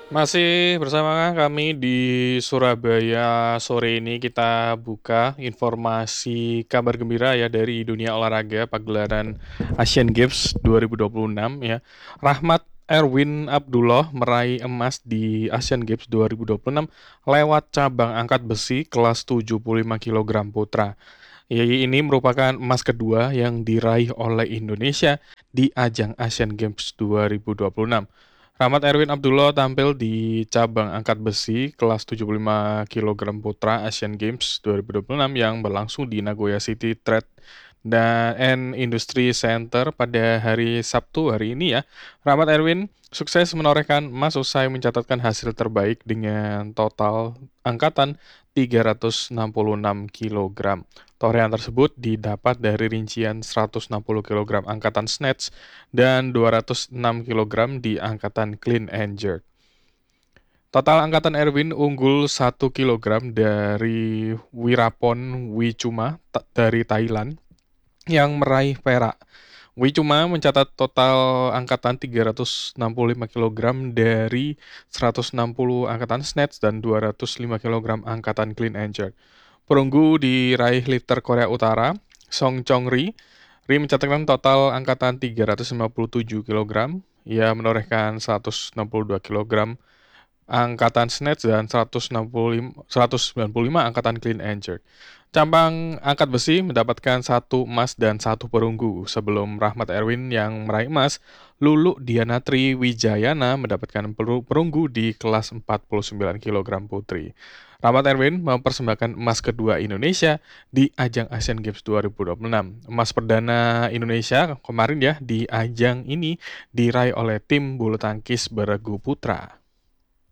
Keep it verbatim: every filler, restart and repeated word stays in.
Masih bersama kami di Surabaya sore ini kita buka informasi kabar gembira ya dari dunia olahraga pagelaran Asian Games dua ribu dua puluh enam ya. Rahmat Erwin Abdullah meraih emas di Asian Games dua ribu dua puluh enam lewat cabang angkat besi kelas tujuh puluh lima kilogram putra. Ya, ini merupakan emas kedua yang diraih oleh Indonesia di ajang Asian Games dua ribu dua puluh enam. Rahmat Erwin Abdullah tampil di cabang angkat besi kelas tujuh puluh lima kilogram putra Asian Games dua ribu dua puluh enam yang berlangsung di Nagoya City Trade dan and Industry Center pada hari Sabtu hari ini ya. Rahmat Erwin sukses menorehkan emas usai mencatatkan hasil terbaik dengan total angkatan tiga ratus enam puluh enam kilogram. Torehan tersebut didapat dari rincian seratus enam puluh kilogram angkatan snatch dan dua ratus enam kilogram di angkatan clean and jerk. Total angkatan Erwin unggul satu kilogram dari Wirapon Wichuma ta- dari Thailand yang meraih perak. Wichuma mencatat total angkatan tiga ratus enam puluh lima kilogram dari seratus enam puluh angkatan snatch dan dua ratus lima kilogram angkatan clean and jerk. Perunggu diraih lifter Korea Utara, Song Chong Ri. Ri mencatatkan total angkatan tiga ratus lima puluh tujuh kilogram. Ia menorehkan seratus enam puluh dua kilogram angkatan snatch dan seratus enam puluh lima, seratus sembilan puluh lima angkatan clean and jerk. Cabang angkat besi mendapatkan satu emas dan satu perunggu. Sebelum Rahmat Erwin yang meraih emas, Lulu Dianatri Wijayana mendapatkan peru- perunggu di kelas empat puluh sembilan kilogram putri. Rahmat Erwin mempersembahkan emas kedua Indonesia di ajang Asian Games dua ribu dua puluh enam. Emas perdana Indonesia kemarin ya di ajang ini diraih oleh tim bulu tangkis beregu putra.